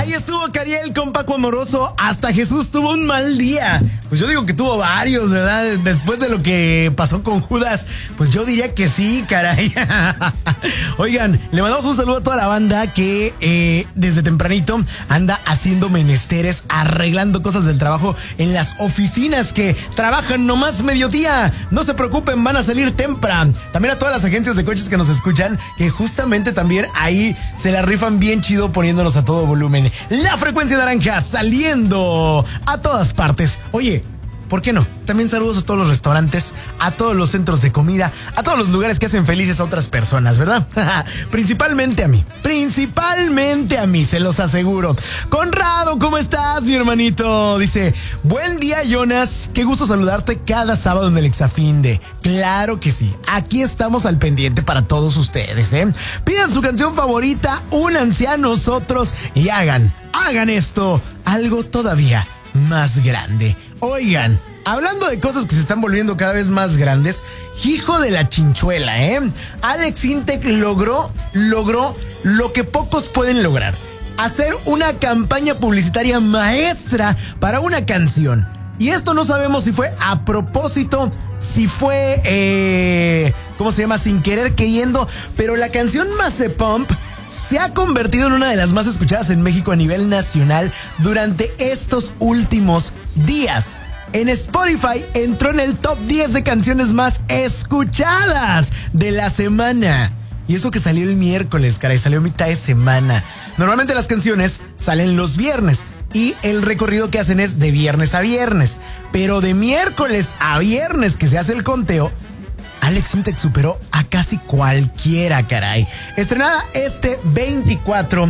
Ahí estuvo Cariel con Paco Amoroso. Hasta Jesús tuvo un mal día. Pues yo digo que tuvo varios, ¿verdad? Después de lo que pasó con Judas, pues yo diría que sí, caray. Oigan, le mandamos un saludo a toda la banda que desde tempranito anda haciendo menesteres, arreglando cosas del trabajo en las oficinas que trabajan nomás mediodía. No se preocupen, van a salir temprano. También a todas las agencias de coches que nos escuchan, que justamente también ahí se la rifan bien chido poniéndonos a todo volumen. La frecuencia naranja saliendo a todas partes. Oye, ¿por qué no? También saludos a todos los restaurantes, a todos los centros de comida, a todos los lugares que hacen felices a otras personas, ¿verdad? Principalmente a mí, se los aseguro. Conrado, ¿cómo estás, mi hermanito? Dice, buen día, Jonas, qué gusto saludarte cada sábado en el Exafinde. Claro que sí, aquí estamos al pendiente para todos ustedes, ¿eh? Pidan su canción favorita, únanse a nosotros y hagan esto algo todavía más grande. Oigan, hablando de cosas que se están volviendo cada vez más grandes, hijo de la chinchuela, Alex Intec logró lo que pocos pueden lograr: hacer una campaña publicitaria maestra para una canción. Y esto no sabemos si fue a propósito, si fue, sin querer queriendo, pero la canción Mazepump se ha convertido en una de las más escuchadas en México a nivel nacional durante estos últimos días. En Spotify entró en el top 10 de canciones más escuchadas de la semana. Y eso que salió el miércoles, caray, salió mitad de semana. Normalmente las canciones salen los viernes y el recorrido que hacen es de viernes a viernes. Pero de miércoles a viernes que se hace el conteo, Alex Intec superó a casi cualquiera, caray. Estrenada este 24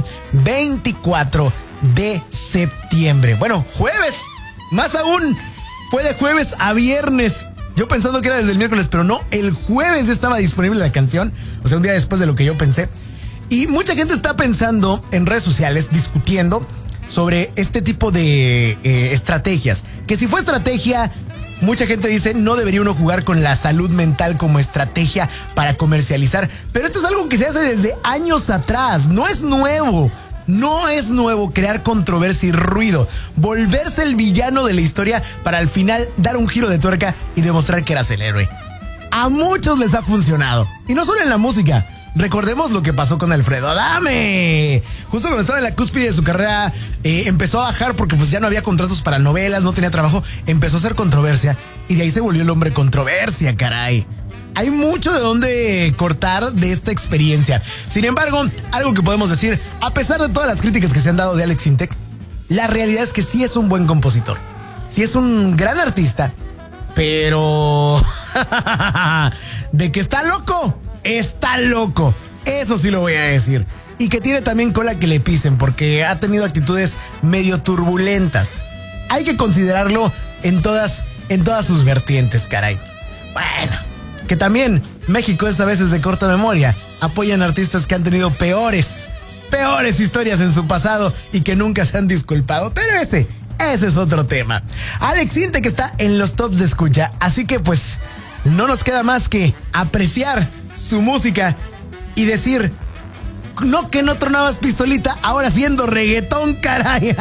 de septiembre. Bueno, jueves. Más aún, fue de jueves a viernes. Yo pensando que era desde el miércoles, pero no, el jueves estaba disponible la canción. O sea, un día después de lo que yo pensé. Y mucha gente está pensando en redes sociales, discutiendo sobre este tipo de estrategias. Que si fue estrategia, mucha gente dice no debería uno jugar con la salud mental como estrategia para comercializar. Pero esto es algo que se hace desde años atrás. No es nuevo. No es nuevo crear controversia y ruido, volverse el villano de la historia para al final dar un giro de tuerca y demostrar que eras el héroe. A muchos les ha funcionado. Y no solo en la música. Recordemos lo que pasó con Alfredo Adame. Justo cuando estaba en la cúspide de su carrera, empezó a bajar porque pues ya no había contratos para novelas, no tenía trabajo. Empezó a hacer controversia y de ahí se volvió el hombre controversia, caray. Hay mucho de dónde cortar de esta experiencia. Sin embargo, algo que podemos decir, a pesar de todas las críticas que se han dado de Alex Intec, la realidad es que sí es un buen compositor. Sí es un gran artista, pero de que está loco, está loco. Eso sí lo voy a decir. Y que tiene también cola que le pisen, porque ha tenido actitudes medio turbulentas. Hay que considerarlo en todas sus vertientes, caray. Bueno, que también México es a veces de corta memoria. Apoyan artistas que han tenido peores historias en su pasado y que nunca se han disculpado. Pero ese es otro tema. Alex Intec está en los tops de escucha, así que pues no nos queda más que apreciar su música y decir, no que no tronabas pistolita, ahora haciendo reggaetón, caray.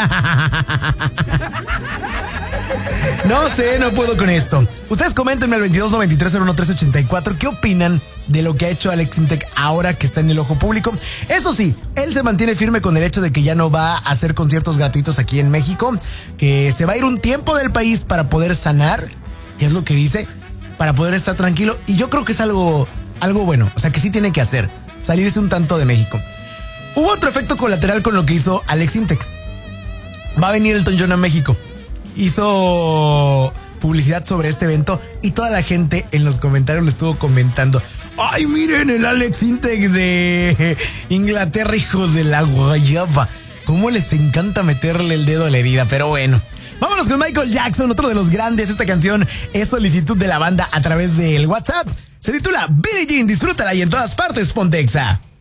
No sé, no puedo con esto. Ustedes coméntenme al 2293-01384 qué opinan de lo que ha hecho Alex Intec ahora que está en el ojo público. Eso sí, él se mantiene firme con el hecho de que ya no va a hacer conciertos gratuitos aquí en México, que se va a ir un tiempo del país para poder sanar, que es lo que dice, para poder estar tranquilo. Y yo creo que es algo bueno, o sea que sí tiene que hacer, salirse un tanto de México. Hubo otro efecto colateral con lo que hizo Alex Intec. Va a venir Elton John a México. Hizo publicidad sobre este evento y toda la gente en los comentarios le estuvo comentando: ¡ay, miren el Alex Intec de Inglaterra, hijos de la guayaba! ¿Cómo les encanta meterle el dedo a la herida? Pero bueno, vámonos con Michael Jackson, otro de los grandes. Esta canción es solicitud de la banda a través del WhatsApp. Se titula Billie Jean, disfrútala y en todas partes ponte Exa.